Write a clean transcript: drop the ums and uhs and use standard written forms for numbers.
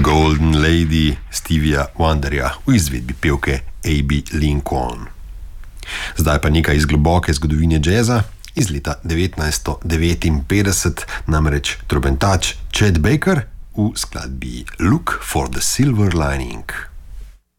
Golden Lady Stevija Wonderja v izvedbi pevke Abbey Lincoln. Zdaj pa nekaj iz globoke zgodovine džeza iz leta 1959, namreč trobentač Chet Baker v skladbi Look for the Silver Lining.